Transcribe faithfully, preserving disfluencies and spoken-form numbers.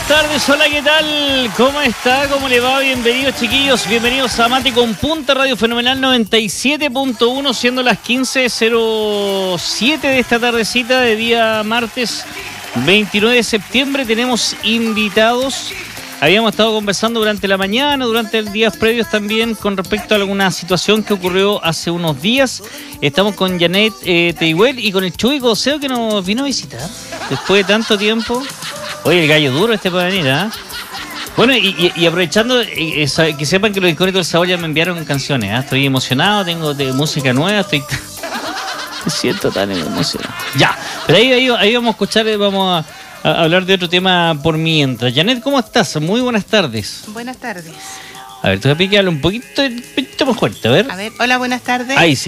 tardes, hola, ¿qué tal? ¿Cómo está? ¿Cómo le va? Bienvenidos, chiquillos, bienvenidos a Mate con Punta, Radio Fenomenal noventa y siete punto uno, siendo las quince cero siete de esta tardecita de día martes veintinueve de septiembre. Tenemos invitados. Habíamos estado conversando durante la mañana, durante los días previos también, con respecto a alguna situación que ocurrió hace unos días. Estamos con Janet eh, Tehuel y con el Chuy Coseo, que nos vino a visitar después de tanto tiempo. Oye, el gallo duro este para venir, ¿ah? ¿eh? Bueno, y, y, y aprovechando, eh, que sepan que los Incógnitos del Sabor ya me enviaron canciones, ¿eh? Estoy emocionado, tengo de música nueva, estoy... Me siento tan emocionado. Ya, pero ahí, ahí, ahí vamos a escuchar, vamos a, a hablar de otro tema por mientras. Janet, ¿cómo estás? Muy buenas tardes. Buenas tardes. A ver, te voy a picarlo un poquito, un poquito más fuerte, a ver. A ver, hola, buenas tardes. Ahí sí.